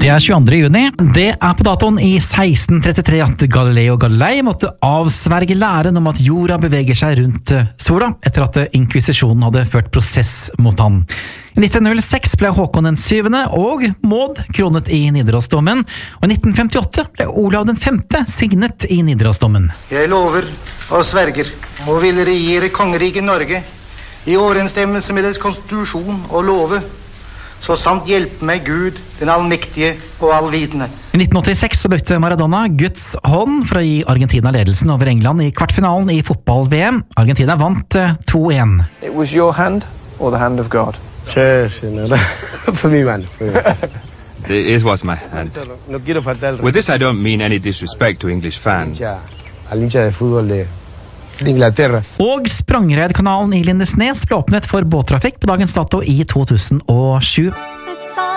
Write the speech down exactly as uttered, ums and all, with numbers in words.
Det er tjueandre juni. Det er på datoen i seksten trettitre at Galileo Galilei måtte avsverge læren om at jorda beveger seg rundt sola, etter at inkvisisjonen hadde ført prosess mot han. I nitten null seks ble Håkon den syvende og Maud kronet i Nidarosdomen, og i nitten femtiåtte ble Olav den femte signet i Nidarosdomen. Jeg lover og sverger og vil regjere kongeriket Norge i overensstemmelse med dets konstitusjon og love, så samt hjelpe meg Gud, den allmektige og allvidende. I nitten åttiseks så brukte Maradona Guds hånd for å gi Argentina ledelsen over England i kvartfinalen i fotball-V M. Argentina vant to en. It was your hand or the hand of God? Sí, sí, no, no. For mi mano. It was my hand. No quiero faltar With this I don't mean any disrespect to English fans. al hincha de fútbol de de Inglaterra. Og Sprangereid-kanalen i Lindesnes ble åpnet for båttrafikk på dagens dato i to tusen og sju.